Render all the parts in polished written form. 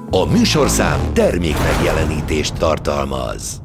A műsorszám termék megjelenítést tartalmaz.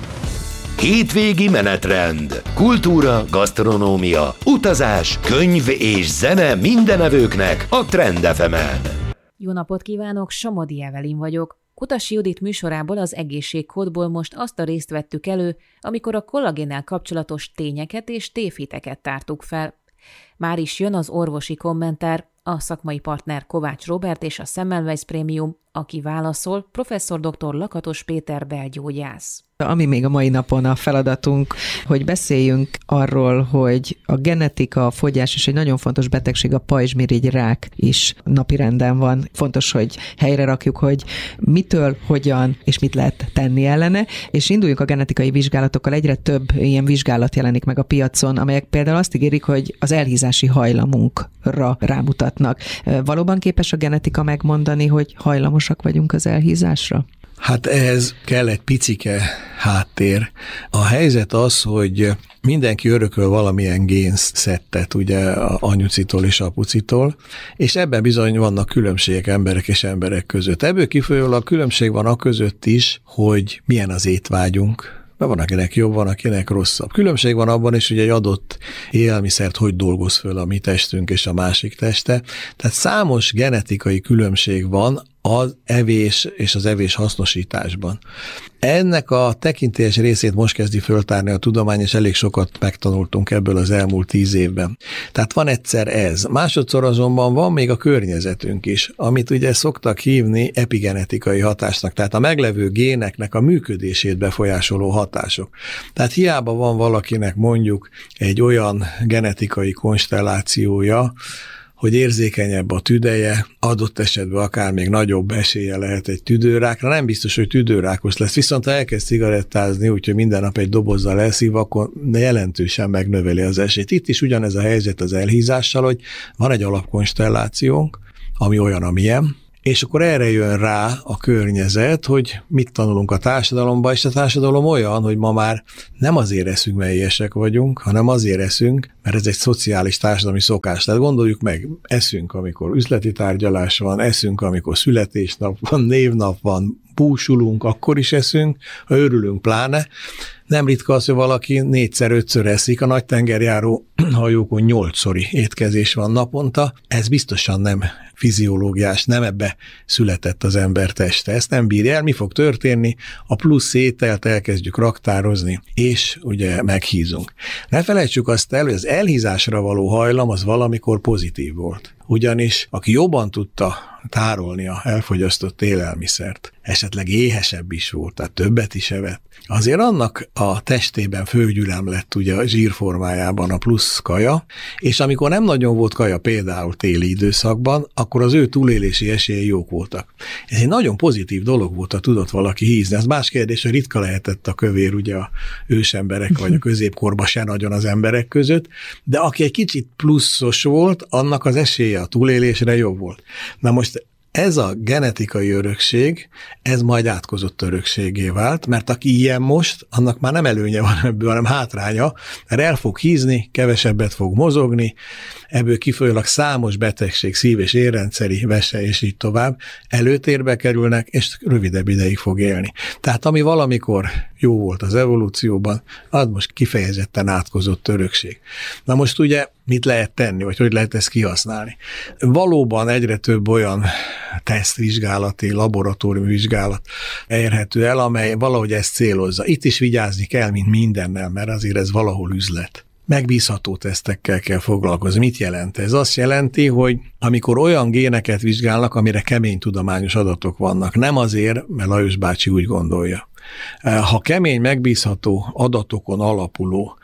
Hétvégi menetrend, kultúra, gasztronómia, utazás, könyv és zene mindenevőknek a Trend FM-en. Jó napot kívánok, Somodi Evelin vagyok. Kutasi Judit műsorából, az egészségkódból most azt a részt vettük elő, amikor a kollagénnel kapcsolatos tényeket és tévhiteket tártuk fel. Már is jön az orvosi kommentár, a szakmai partner Kovács Róbert és a Semmelweis Prémium, aki válaszol, professzor dr. Lakatos Péter belgyógyász. Ami még a mai napon a feladatunk, hogy beszéljünk arról, hogy a genetika, a fogyás és egy nagyon fontos betegség, a pajzsmirigy rák is napirenden van. Fontos, hogy helyre rakjuk, hogy mitől, hogyan és mit lehet tenni ellene, és induljunk a genetikai vizsgálatokkal. Egyre több ilyen vizsgálat jelenik meg a piacon, amelyek például azt ígérik, hogy az elhízási hajlamunkra rámutatnak. Valóban képes a genetika megmondani, hogy hajlamosak vagyunk az elhízásra? Hát ehhez kell egy picike háttér. A helyzet az, hogy mindenki örököl valamilyen génszettet, ugye anyucitól és apucitól, és ebben bizony vannak különbségek emberek és emberek között. Ebből kifolyólag különbség van a között is, hogy milyen az étvágyunk. Van akinek jobb, van akinek rosszabb. Különbség van abban is, hogy egy adott élelmiszert hogy dolgoz föl a mi testünk és a másik teste. Tehát számos genetikai különbség van az evés és az evés hasznosításban. Ennek a tekintélyes részét most kezdi föltárni a tudomány, és elég sokat megtanultunk ebből az elmúlt 10 évben. Tehát van egyszer ez. Másodszor azonban van még a környezetünk is, amit ugye szoktak hívni epigenetikai hatásnak, tehát a meglevő géneknek a működését befolyásoló hatások. Tehát hiába van valakinek mondjuk egy olyan genetikai konstellációja, hogy érzékenyebb a tüdeje, adott esetben akár még nagyobb esélye lehet egy tüdőrákra. Nem biztos, hogy tüdőrákos lesz, viszont ha elkezd cigarettázni, úgyhogy minden nap egy dobozzal elszív, akkor jelentősen megnöveli az esélyt. Itt is ugyanez a helyzet az elhízással, hogy van egy alapkonstellációnk, ami olyan, amilyen, és akkor erre jön rá a környezet, hogy mit tanulunk a társadalomban, és a társadalom olyan, hogy ma már nem azért eszünk, mert éhesek vagyunk, hanem azért eszünk, mert ez egy szociális társadalmi szokás. Tehát gondoljuk meg, eszünk, amikor üzleti tárgyalás van, eszünk, amikor születésnap van, névnap van, búsulunk, akkor is eszünk, ha örülünk pláne. Nem ritka az, hogy valaki 4-5-ször eszik, a nagy tengerjáró hajókon 8-szori étkezés van naponta. Ez biztosan nem fiziológiás, nem ebbe született az ember teste. Ezt nem bírja el. Mi fog történni? A plusz ételt elkezdjük raktározni, és ugye meghízunk. Ne felejtsük azt el, hogy az elhízásra való hajlam az valamikor pozitív volt. Ugyanis aki jobban tudta tárolni a elfogyasztott élelmiszert, esetleg éhesebb is volt, tehát többet is evett, azért annak a testében fölgyülem lett ugye a zsírformájában a plusz kaja, és amikor nem nagyon volt kaja, például téli időszakban, akkor az ő túlélési esélyei jók voltak. Ez egy nagyon pozitív dolog volt, ha tudott valaki hízni. Ez más kérdés, hogy ritka lehetett a kövér ugye a ősemberek vagy a középkorban se nagyon az emberek között, de aki egy kicsit pluszos volt, annak az esélye a túlélésre jobb volt. Na most ez a genetikai örökség, ez majd átkozott örökségé vált, mert aki ilyen most, annak már nem előnye van ebből, hanem hátránya, mert el fog hízni, kevesebbet fog mozogni, ebből kifolyólag számos betegség, szív- és érrendszeri, vese és így tovább előtérbe kerülnek, és rövidebb ideig fog élni. Tehát ami valamikor jó volt az evolúcióban, az most kifejezetten átkozott örökség. Na most ugye mit lehet tenni, vagy hogy lehet ezt kihasználni? Valóban egyre több olyan tesztvizsgálati, laboratóriumi vizsgálat érhető el, amely valahogy ezt célozza. Itt is vigyázni kell, mint mindennel, mert azért ez valahol üzlet. Megbízható tesztekkel kell foglalkozni. Mit jelent ez? Azt jelenti, hogy amikor olyan géneket vizsgálnak, amire kemény tudományos adatok vannak, nem azért, mert Lajos bácsi úgy gondolja. Ha kemény, megbízható adatokon alapuló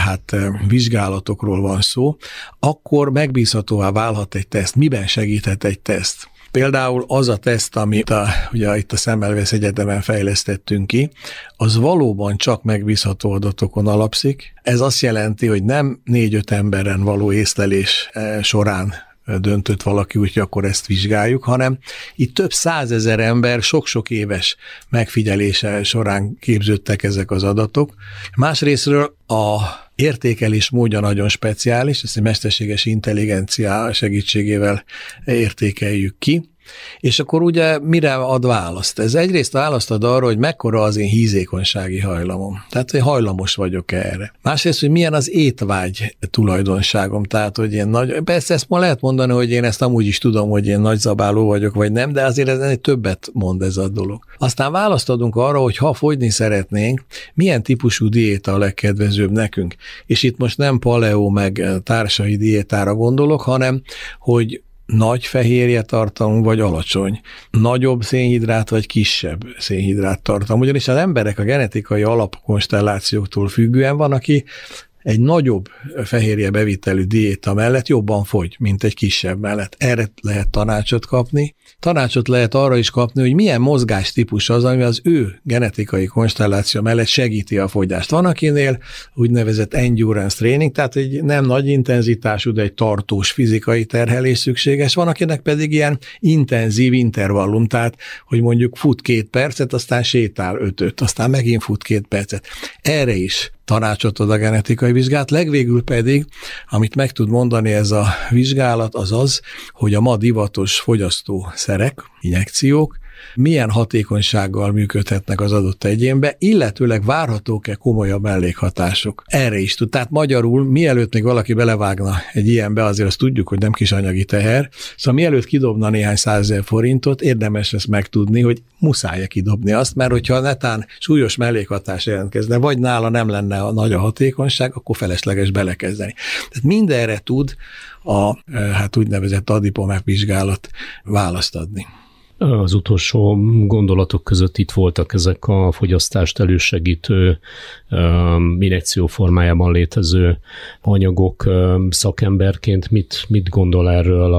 vizsgálatokról van szó, akkor megbízhatóvá válhat egy teszt. Miben segíthet egy teszt? Például az a teszt, amit ugye itt a Semmelweis Egyetemen fejlesztettünk ki, az valóban csak megbízható adatokon alapszik. Ez azt jelenti, hogy nem 4-5 emberen való észlelés során döntött valaki, úgyhogy akkor ezt vizsgáljuk, hanem itt több 100 000 ember sok-sok éves megfigyelése során képződtek ezek az adatok. Másrésztről a értékelés módja nagyon speciális, ezt egy mesterséges intelligencia segítségével értékeljük ki. És akkor ugye mire ad választ? Ez egyrészt választ ad arra, hogy mekkora az én hízékonysági hajlamom. Tehát, hogy hajlamos vagyok erre. Másrészt, hogy milyen az étvágy tulajdonságom. Tehát, hogy én persze ezt ma lehet mondani, hogy én ezt amúgy is tudom, hogy én nagyzabáló vagyok, vagy nem, de azért ez többet mond ez a dolog. Aztán választ adunk arra, hogy ha fogyni szeretnénk, milyen típusú diéta a legkedvezőbb nekünk. És itt most nem paleo meg társai diétára gondolok, hanem hogy nagy fehérje tartalmú vagy alacsony, nagyobb szénhidrát vagy kisebb szénhidrát tartalmú. Ugyanis az emberek a genetikai alapkonstellációktól függően van, aki egy nagyobb fehérje bevitelű diéta mellett jobban fogy, mint egy kisebb mellett. Erre lehet tanácsot kapni. Tanácsot lehet arra is kapni, hogy milyen mozgástípus az, ami az ő genetikai konstelláció mellett segíti a fogyást. Van akinél úgynevezett endurance training, tehát egy nem nagy intenzitású, de egy tartós fizikai terhelés szükséges. Van akinek pedig ilyen intenzív intervallum, tehát hogy mondjuk fut 2 percet, aztán sétál 5-öt, aztán megint fut 2 percet. Erre is tanácsot ad a genetikai vizsgálat. Legvégül pedig, amit meg tud mondani ez a vizsgálat, az az, hogy a ma divatos fogyasztószerek, injekciók milyen hatékonysággal működhetnek az adott egyénbe, illetőleg várhatók-e komolyabb mellékhatások. Erre is tud. Tehát magyarul, mielőtt még valaki belevágna egy ilyenbe, azért azt tudjuk, hogy nem kis anyagi teher, szóval mielőtt kidobna néhány 100 000 forintot, érdemes ezt megtudni, hogy muszáj kidobni azt, mert hogyha netán súlyos mellékhatás jelentkezne, vagy nála nem lenne a nagy a hatékonyság, akkor felesleges belekezdeni. Tehát mindenre tud a úgynevezett adipomák vizsgálat választ adni. Az utolsó gondolatok között itt voltak ezek a fogyasztást elősegítő, injekció formájában létező anyagok. Szakemberként mit gondol erről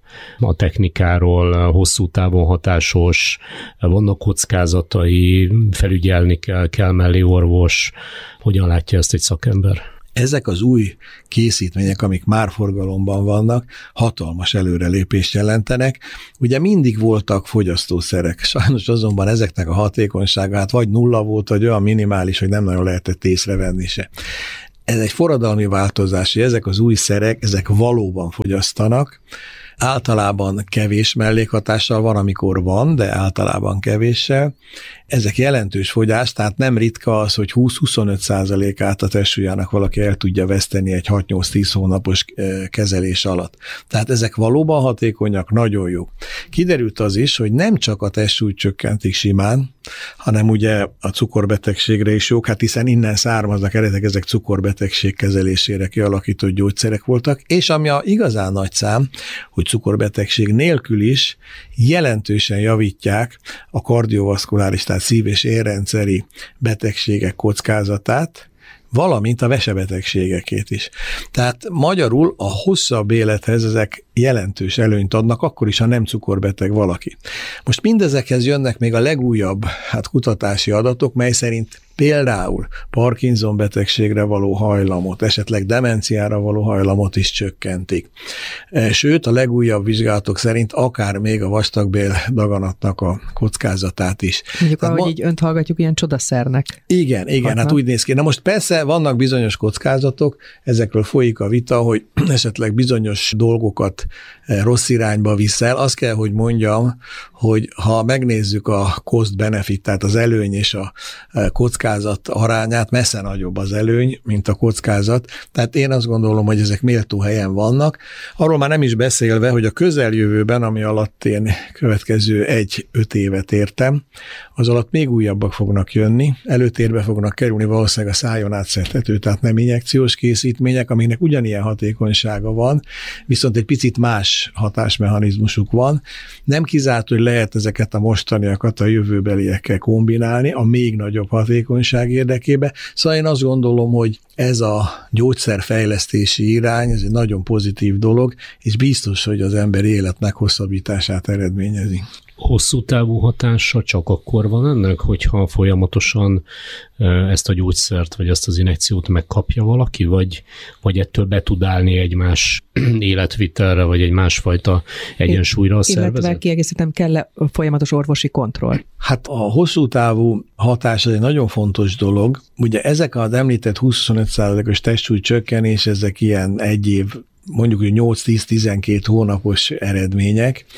a technikáról, hosszú távon hatásos, vannak kockázatai, felügyelni kell mellé orvos, hogyan látja ezt egy szakember? Ezek az új készítmények, amik már forgalomban vannak, hatalmas előrelépést jelentenek. Ugye mindig voltak fogyasztószerek, sajnos azonban ezeknek a hatékonysága vagy nulla volt, vagy olyan minimális, hogy nem nagyon lehetett észrevenni se. Ez egy forradalmi változás, hogy ezek az új szerek, ezek valóban fogyasztanak, általában kevés mellékhatással van, amikor van, de általában kevéssel. Ezek jelentős fogyás, tehát nem ritka az, hogy 20-25%-át a testsúlyának valaki el tudja veszteni egy 6-8-10 hónapos kezelés alatt. Tehát ezek valóban hatékonyak, nagyon jók. Kiderült az is, hogy nem csak a testsúlyt csökkentik simán, hanem ugye a cukorbetegségre is jók, hiszen innen származnak eredetileg, ezek cukorbetegség kezelésére kialakított gyógyszerek voltak, és ami a igazán nagy szám, hogy cukorbetegség nélkül is jelentősen javítják a kardiovaszkuláris, tehát szív- és érrendszeri betegségek kockázatát, valamint a vesebetegségekét is. Tehát magyarul a hosszabb élethez ezek jelentős előnyt adnak, akkor is, ha nem cukorbeteg valaki. Most mindezekhez jönnek még a legújabb kutatási adatok, mely szerint például Parkinson betegségre való hajlamot, esetleg demenciára való hajlamot is csökkentik. Sőt, a legújabb vizsgálatok szerint akár még a vastagbél daganatnak a kockázatát is. Mondjuk, ahogy így önt hallgatjuk, ilyen csodaszernek. Igen, hát úgy néz ki. Na most persze vannak bizonyos kockázatok, ezekről folyik a vita, hogy esetleg bizonyos dolgokat rossz irányba viszel. Azt kell, hogy mondjam, hogy ha megnézzük a cost-benefit, tehát az előny és a kockázat arányát, messze nagyobb az előny, mint a kockázat. Tehát én azt gondolom, hogy ezek méltó helyen vannak. Arról már nem is beszélve, hogy a közeljövőben, ami alatt én következő 1-5 évet értem, az alatt még újabbak fognak jönni, előtérbe fognak kerülni valószínűleg a szájon átszedhető, tehát nem injekciós készítmények, amiknek ugyanilyen hatékonysága van, viszont egy picit más hatásmechanizmusuk van. Nem kizárt, hogy lehet ezeket a mostaniakat a jövőbeliekkel kombinálni a még nagyobb hatékonyság érdekében. Szóval én azt gondolom, hogy ez a gyógyszerfejlesztési irány, ez egy nagyon pozitív dolog, és biztos, hogy az emberi élet meghosszabbítását eredményezi. Hosszú távú hatása csak akkor van ennek, hogyha folyamatosan ezt a gyógyszert, vagy ezt az injekciót megkapja valaki, vagy ettől be tud állni egy más életvitelre, vagy egy másfajta egyensúlyra a szervezet? Illetve kiegészítem, kell folyamatos orvosi kontroll. Hát a hosszú távú hatás az egy nagyon fontos dolog. Ugye ezek az említett 25%-os testsúly csökkenés, ezek ilyen egy év, mondjuk 8-10-12 hónapos eredmények.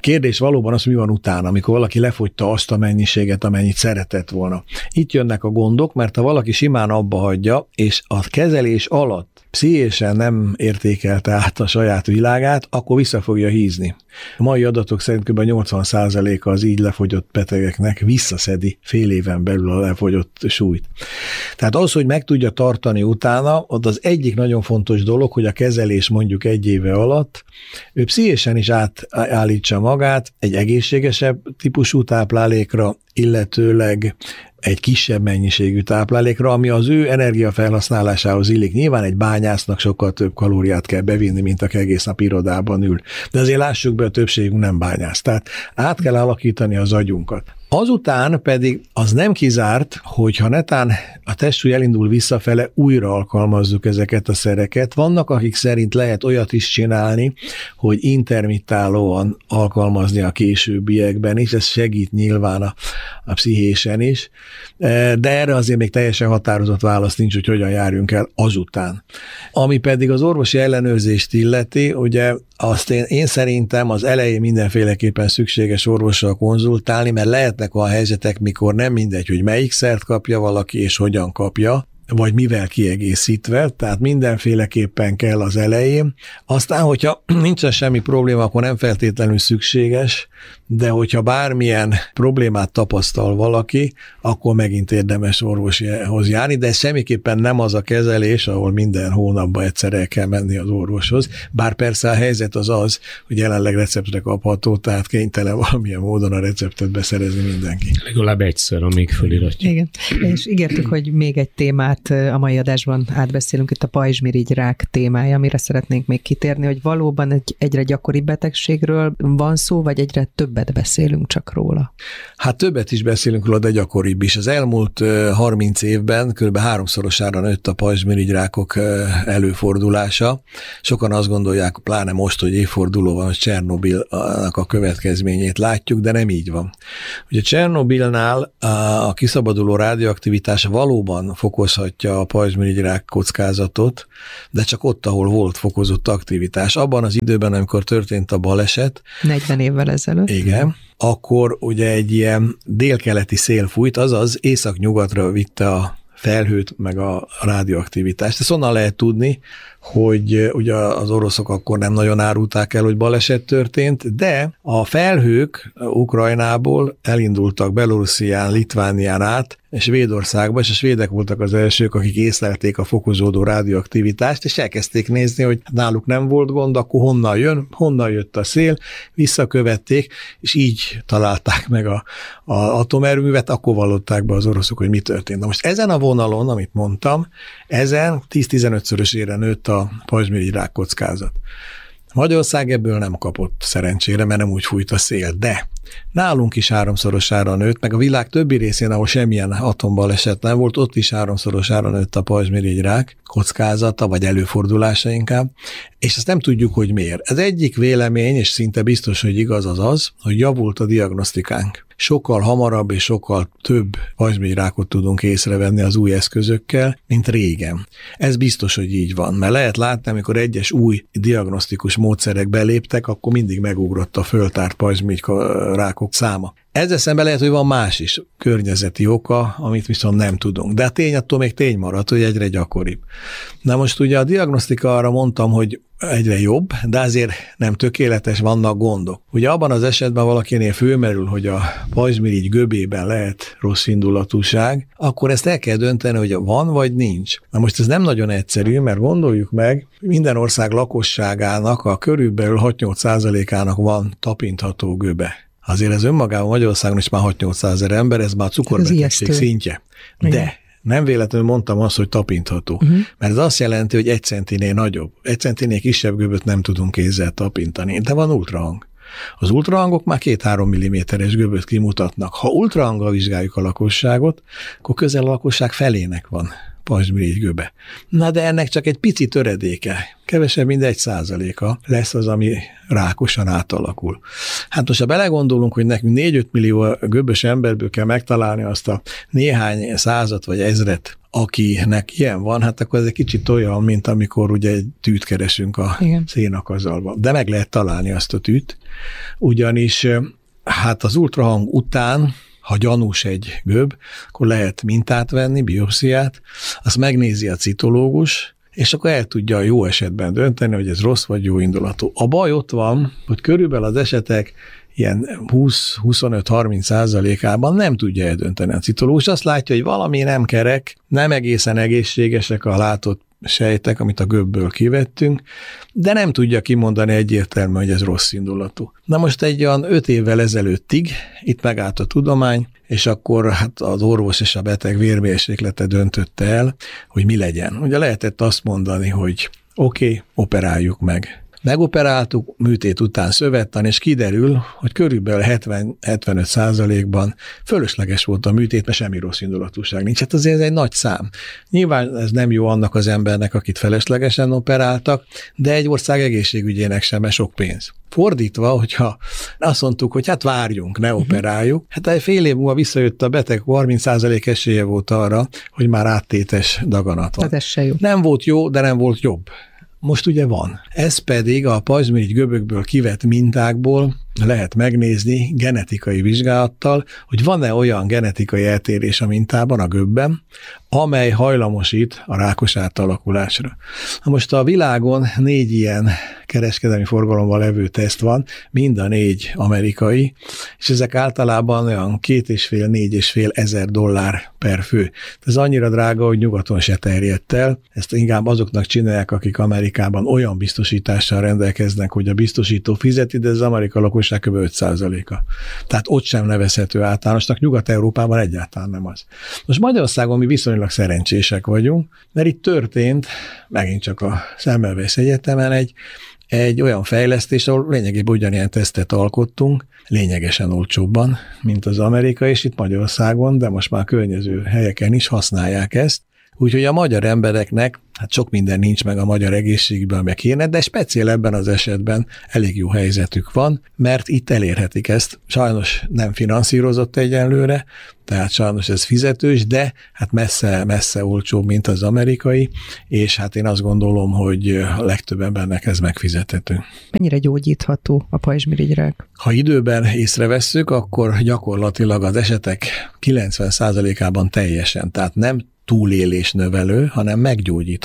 Kérdés valóban az, mi van utána, amikor valaki lefogyta azt a mennyiséget, amennyit szeretett volna. Itt jönnek a gondok, mert ha valaki simán abba hagyja, és a kezelés alatt pszichésen nem értékelte át a saját világát, akkor vissza fogja hízni. A mai adatok szerint kb. 80%-a az így lefogyott betegeknek visszaszedi fél éven belül a lefogyott súlyt. Tehát az, hogy meg tudja tartani utána, ott az egyik nagyon fontos dolog, hogy a kezelés mondjuk 1 éve alatt ő pszichésen is átállítsa magát egy egészségesebb típusú táplálékra, illetőleg egy kisebb mennyiségű táplálékra, ami az ő energiafelhasználásához illik. Nyilván egy bányásznak sokkal több kalóriát kell bevinni, mint aki egész nap irodában ül. De azért lássuk be, a többségünk nem bányász. Tehát át kell alakítani az agyunkat. Azután pedig az nem kizárt, hogyha netán a testsúly elindul visszafele, újra alkalmazzuk ezeket a szereket. Vannak, akik szerint lehet olyat is csinálni, hogy intermittálóan alkalmazni a későbbiekben is, ez segít nyilván a pszichésen is, de erre azért még teljesen határozott válasz nincs, hogy hogyan járjunk el azután. Ami pedig az orvosi ellenőrzést illeti, ugye azt én szerintem az elején mindenféleképpen szükséges orvossal konzultálni, mert lehetnek olyan helyzetek, mikor nem mindegy, hogy melyik szert kapja valaki, és hogyan kapja, vagy mivel kiegészítve, tehát mindenféleképpen kell az elején. Aztán, hogyha nincsen semmi probléma, akkor nem feltétlenül szükséges, de hogyha bármilyen problémát tapasztal valaki, akkor megint érdemes orvoshoz járni, de ez semmiképpen nem az a kezelés, ahol minden hónapban egyszer el kell menni az orvoshoz, bár persze a helyzet az, hogy jelenleg receptre kapható, tehát kénytelen valamilyen módon a receptet beszerezni mindenki. Legalább egyszer, amíg föliratja. Igen, és ígértük, hogy még egy témát a mai adásban átbeszélünk, itt a pajzsmirigy-rák témája, amire szeretnénk még kitérni, hogy valóban egy egyre gyakoribb betegségről van szó, vagy egyre többet beszélünk csak róla? Hát többet is beszélünk róla, de gyakoribb is. Az elmúlt 30 évben kb. 3-szorosára nőtt a pajzsmirigyrákok előfordulása. Sokan azt gondolják, pláne most, hogy évforduló van, hogy Csernobilnak a következményét látjuk, de nem így van. Ugye Csernobilnál a kiszabaduló rádióaktivitás valóban fokozhatja a pajzsmirigyrák kockázatot, de csak ott, ahol volt fokozott aktivitás. Abban az időben, amikor történt a baleset, 40 évvel ezelőtt. Igen, akkor ugye egy ilyen délkeleti szél fújt, azaz észak-nyugatra vitte a felhőt, meg a rádióaktivitást. Ezt onnan lehet tudni, hogy ugye az oroszok akkor nem nagyon árulták el, hogy baleset történt, de a felhők Ukrajnából elindultak Belorusszián, Litvánián át, és Svédországba, és a svédek voltak az elsők, akik észlelték a fokozódó rádióaktivitást, és elkezdték nézni, hogy náluk nem volt gond, akkor honnan jött a szél, visszakövették, és így találták meg a atomerőművet, akkor vallották be az oroszok, hogy mi történt. Na most ezen a vonalon, amit mondtam, ezen 10-15-szörösére nőtt a pajzsmirigyrák kockázat. Magyarország ebből nem kapott szerencsére, mert nem úgy fújt a szél, de nálunk is 3-szorosára nőtt, meg a világ többi részén, ahol semmilyen atombaleset nem volt, ott is 3-szorosára nőtt a pajzsmirigyrák kockázata, vagy előfordulása inkább, és ezt nem tudjuk, hogy miért. Ez egyik vélemény, és szinte biztos, hogy igaz az, hogy javult a diagnosztikánk. Sokkal hamarabb és sokkal több pajzsmirigyrákot tudunk észrevenni az új eszközökkel, mint régen. Ez biztos, hogy így van, mert lehet látni, amikor egyes új diagnosztikus módszerek beléptek, akkor mindig megugrott a föltárt pajzsmirigyrákok száma. Ezzel szemben lehet, hogy van más is környezeti oka, amit viszont nem tudunk. De a tény attól még tény marad, hogy egyre gyakoribb. Na most ugye a diagnosztika, arra mondtam, hogy egyre jobb, de azért nem tökéletes, vannak gondok. Ugye abban az esetben valakinél fölmerül, hogy a pajzsmirigy göbében lehet rossz indulatúság, akkor ezt el kell dönteni, hogy van vagy nincs. Na most ez nem nagyon egyszerű, mert gondoljuk meg, minden ország lakosságának a körülbelül 6-8%-ának van tapintható göbe. Azért ez önmagában Magyarországon is már 6-800 000 ember, ez már cukorbetegség szintje. De nem véletlenül mondtam azt, hogy tapintható. Mert ez azt jelenti, hogy 1 centinél nagyobb, 1 centinél kisebb göböt nem tudunk kézzel tapintani. De van ultrahang. Az ultrahangok már 2-3 mm-es göböt kimutatnak. Ha ultrahanggal vizsgáljuk a lakosságot, akkor közel a lakosság felének van pajzsmirigy göbe. Na de ennek csak egy pici töredéke, kevesebb, mint 1%-a lesz az, ami rákosan átalakul. Hát most, ha belegondolunk, hogy nekünk 4-5 millió göbös emberből kell megtalálni azt a néhány százat vagy ezret, akinek ilyen van, hát akkor ez egy kicsit olyan, mint amikor ugye egy tűt keresünk a szénakazalba. De meg lehet találni azt a tűt, ugyanis hát az ultrahang után, ha gyanús egy gömb, akkor lehet mintát venni, biopsziát, azt megnézi a citológus, és akkor el tudja jó esetben dönteni, hogy ez rossz vagy jó indulatú. A baj ott van, hogy körülbelül az esetek ilyen 20-25-30%-ában nem tudja eldönteni a citológus. Azt látja, hogy valami nem kerek, nem egészen egészségesek a látott sejtek, amit a gömbből kivettünk, de nem tudja kimondani egyértelműen, hogy ez rossz indulatú. Na most egy olyan 5 évvel ezelőttig itt megállt a tudomány, és akkor hát az orvos és a beteg vérmérséklete döntötte el, hogy mi legyen. Ugye lehetett azt mondani, hogy oké, operáljuk meg. Megoperáltuk, műtét után szövettan, és kiderül, hogy körülbelül 70-75%-ban fölösleges volt a műtét, mert semmi rossz indulatúság nincs. Hát azért ez egy nagy szám. Nyilván ez nem jó annak az embernek, akit feleslegesen operáltak, de egy ország egészségügyének sem, mert sok pénz. Fordítva, hogyha azt mondtuk, hogy hát várjunk, ne operáljuk, hát egy fél év múlva visszajött a beteg, 30% esélye volt arra, hogy már áttétes daganat van. Hát ez se jó. Nem volt jó, de nem volt jobb. Most ugye van. Ez pedig a pajzsmirigy gömbökből kivett mintákból lehet megnézni genetikai vizsgálattal, hogy van-e olyan genetikai eltérés a mintában, a gömbben, amely hajlamosít a rákos átalakulásra. Na most a világon 4 ilyen kereskedelmi forgalomban levő teszt van, mind a 4 amerikai, és ezek általában olyan $2,5-4,5 ezer per fő. Ez annyira drága, hogy nyugaton se terjedt el. Ezt inkább azoknak csinálják, akik Amerikában olyan biztosítással rendelkeznek, hogy a biztosító fizeti, de az Amerika lakosság kb. 5%-a. Tehát ott sem nevezhető általánosnak, Nyugat-Európában egyáltalán nem az. Most Magyarországon mi viszonylag szerencsések vagyunk, mert itt történt, megint csak a Semmelweis Egyetemen egy olyan fejlesztés, ahol lényegében ugyanilyen tesztet alkottunk, lényegesen olcsóbban, mint az amerikai, és itt Magyarországon, de most már környező helyeken is használják ezt. Úgyhogy a magyar embereknek, hát sok minden nincs meg a magyar egészségügyben, meg kéne, de speciál ebben az esetben elég jó helyzetük van, mert itt elérhetik ezt. Sajnos nem finanszírozott egyenlőre, tehát sajnos ez fizetős, de hát messze olcsóbb, mint az amerikai, és hát én azt gondolom, hogy a legtöbb embernek ez megfizethető. Mennyire gyógyítható a pajzsmirigyrák? Ha időben észrevesszük, akkor gyakorlatilag az esetek 90%-ában teljesen, tehát nem túlélés növelő, hanem meggyógyít.